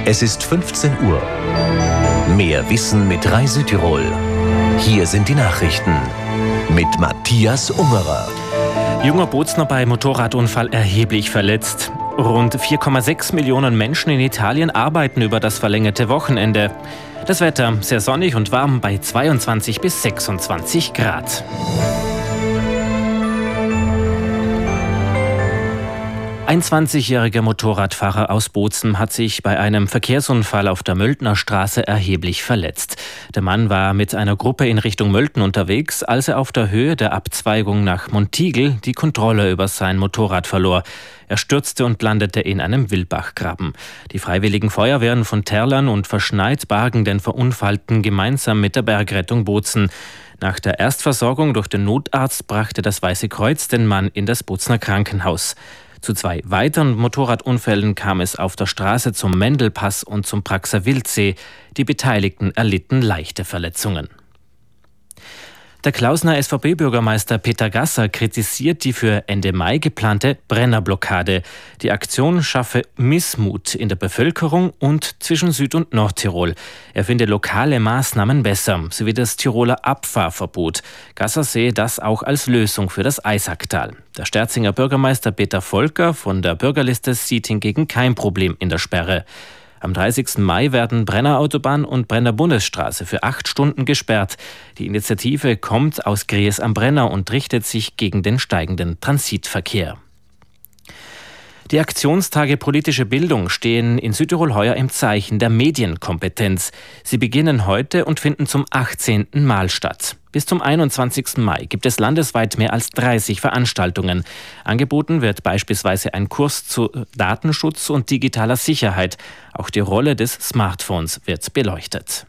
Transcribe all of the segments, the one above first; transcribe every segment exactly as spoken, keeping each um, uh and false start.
Es ist fünfzehn Uhr. Mehr Wissen mit Rai Südtirol. Hier sind die Nachrichten mit Matthias Ungerer. Junger Bozner bei Motorradunfall erheblich verletzt. Rund vier Komma sechs Millionen Menschen in Italien arbeiten über das verlängerte Wochenende. Das Wetter sehr sonnig und warm bei zweiundzwanzig bis sechsundzwanzig Grad. Ein zwanzigjähriger Motorradfahrer aus Bozen hat sich bei einem Verkehrsunfall auf der Möltner Straße erheblich verletzt. Der Mann war mit einer Gruppe in Richtung Mölten unterwegs, als er auf der Höhe der Abzweigung nach Montigel die Kontrolle über sein Motorrad verlor. Er stürzte und landete in einem Wildbachgraben. Die freiwilligen Feuerwehren von Terlan und Verschneid bargen den Verunfallten gemeinsam mit der Bergrettung Bozen. Nach der Erstversorgung durch den Notarzt brachte das Weiße Kreuz den Mann in das Bozener Krankenhaus. Zu zwei weiteren Motorradunfällen kam es auf der Straße zum Mendelpass und zum Praxer Wildsee. Die Beteiligten erlitten leichte Verletzungen. Der Klausner S V P-Bürgermeister Peter Gasser kritisiert die für Ende Mai geplante Brennerblockade. Die Aktion schaffe Missmut in der Bevölkerung und zwischen Süd- und Nordtirol. Er finde lokale Maßnahmen besser, sowie das Tiroler Abfahrverbot. Gasser sehe das auch als Lösung für das Eisacktal. Der Sterzinger Bürgermeister Peter Volker von der Bürgerliste sieht hingegen kein Problem in der Sperre. Am dreißigsten Mai werden Brenner Autobahn und Brenner Bundesstraße für acht Stunden gesperrt. Die Initiative kommt aus Gries am Brenner und richtet sich gegen den steigenden Transitverkehr. Die Aktionstage Politische Bildung stehen in Südtirol heuer im Zeichen der Medienkompetenz. Sie beginnen heute und finden zum achtzehnten Mal statt. Bis zum einundzwanzigsten Mai gibt es landesweit mehr als dreißig Veranstaltungen. Angeboten wird beispielsweise ein Kurs zu Datenschutz und digitaler Sicherheit. Auch die Rolle des Smartphones wird beleuchtet.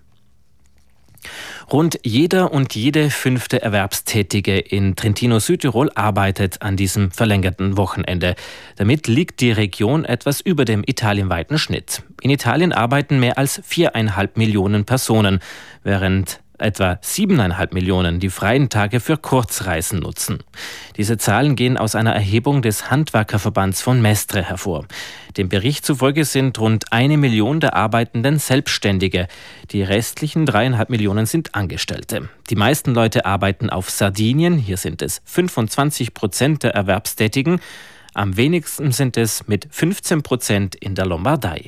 Rund jeder und jede fünfte Erwerbstätige in Trentino-Südtirol arbeitet an diesem verlängerten Wochenende. Damit liegt die Region etwas über dem italienweiten Schnitt. In Italien arbeiten mehr als viereinhalb Millionen Personen, während etwa siebeneinhalb Millionen die freien Tage für Kurzreisen nutzen. Diese Zahlen gehen aus einer Erhebung des Handwerkerverbands von Mestre hervor. Dem Bericht zufolge sind rund eine Million der Arbeitenden Selbstständige. Die restlichen dreieinhalb Millionen sind Angestellte. Die meisten Leute arbeiten auf Sardinien. Hier sind es fünfundzwanzig Prozent der Erwerbstätigen. Am wenigsten sind es mit fünfzehn Prozent in der Lombardei.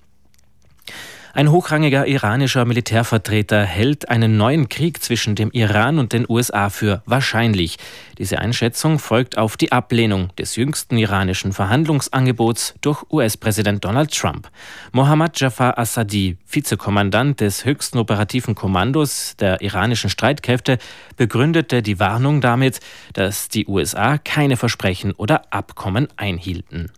Ein hochrangiger iranischer Militärvertreter hält einen neuen Krieg zwischen dem Iran und den U S A für wahrscheinlich. Diese Einschätzung folgt auf die Ablehnung des jüngsten iranischen Verhandlungsangebots durch U S-Präsident Donald Trump. Mohammad Jafar Assadi, Vizekommandant des höchsten operativen Kommandos der iranischen Streitkräfte, begründete die Warnung damit, dass die U S A keine Versprechen oder Abkommen einhielten.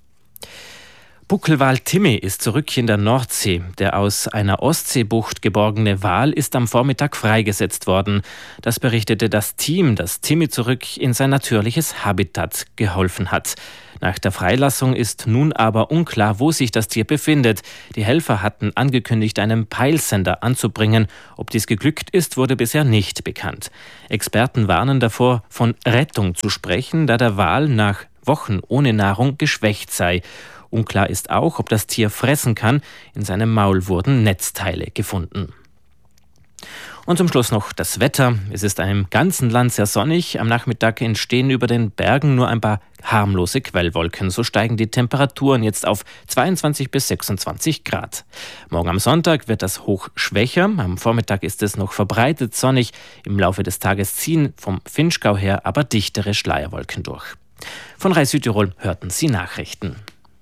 Buckelwal Timmy ist zurück in der Nordsee. Der aus einer Ostseebucht geborgene Wal ist am Vormittag freigesetzt worden. Das berichtete das Team, das Timmy zurück in sein natürliches Habitat geholfen hat. Nach der Freilassung ist nun aber unklar, wo sich das Tier befindet. Die Helfer hatten angekündigt, einen Peilsender anzubringen. Ob dies geglückt ist, wurde bisher nicht bekannt. Experten warnen davor, von Rettung zu sprechen, da der Wal nach Wochen ohne Nahrung geschwächt sei. Unklar ist auch, ob das Tier fressen kann. In seinem Maul wurden Netzteile gefunden. Und zum Schluss noch das Wetter. Es ist im ganzen Land sehr sonnig. Am Nachmittag entstehen über den Bergen nur ein paar harmlose Quellwolken. So steigen die Temperaturen jetzt auf zweiundzwanzig bis sechsundzwanzig Grad. Morgen am Sonntag wird das Hoch schwächer. Am Vormittag ist es noch verbreitet sonnig. Im Laufe des Tages ziehen vom Vinschgau her aber dichtere Schleierwolken durch. Von Rai Südtirol hörten Sie Nachrichten.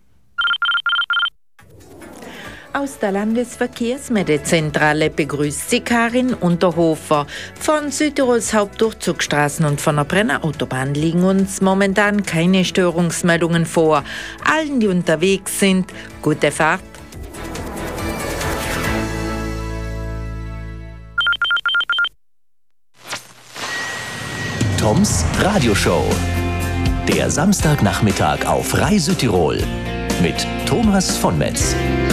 Aus der Landesverkehrsmeldezentrale begrüßt Sie Karin Unterhofer. Von Südtirols Hauptdurchzugsstraßen und von der Brenner Autobahn liegen uns momentan keine Störungsmeldungen vor. Allen, die unterwegs sind, gute Fahrt. Toms Radioshow. Der Samstagnachmittag auf Rai Südtirol mit Thomas von Metz.